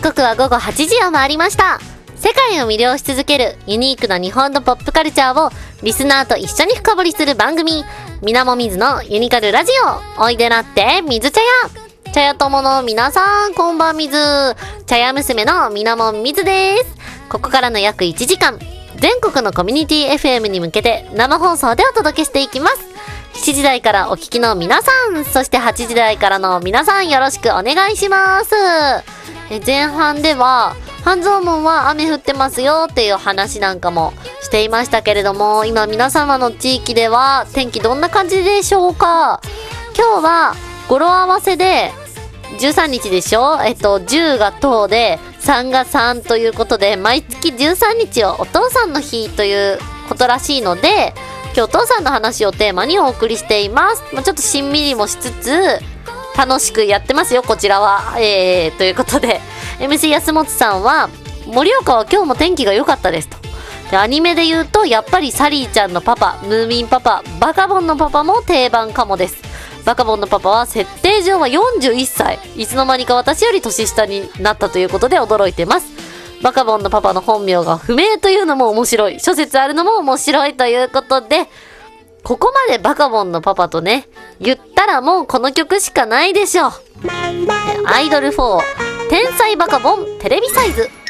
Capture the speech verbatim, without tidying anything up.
刻はごごはちじを回りました。世界を魅了し続けるユニークな日本のポップカルチャーをリスナーと一緒に深掘りする番組、みなもみずのユニカルラジオ。おいでなってみず茶屋。茶屋友の皆さん、こんばんみず。茶屋娘のみなもみずです。ここからの約いちじかん、全国のコミュニティ エフエム に向けて生放送でお届けしていきます。しちじ台からお聞きの皆さん、そしてはちじ台からの皆さん、よろしくお願いします。え前半では半蔵門は雨降ってますよっていう話なんかもしていましたけれども、今皆様の地域では天気どんな感じでしょうか。今日は語呂合わせでじゅうさんにちでしょ。えっとじゅうがとうでさんがさんということで、毎月じゅうさんにちをお父さんの日ということらしいので、今日お父さんの話をテーマにお送りしています。まあ、ちょっとしんみりもしつつ楽しくやってますよ、こちらは。えー、ということで エムシー 安本さんは、盛岡は今日も天気が良かったですと。でアニメで言うとやっぱりサリーちゃんのパパ、ムーミンパパ、バカボンのパパも定番かもです。バカボンのパパは設定上はよんじゅういっさい、いつの間にか私より年下になったということで驚いてます。バカボンのパパの本名が不明というのも面白い、諸説あるのも面白いということで、ここまでバカボンのパパとね言ったらもうこの曲しかないでしょう。アイドルフォー天才バカボンテレビサイズ。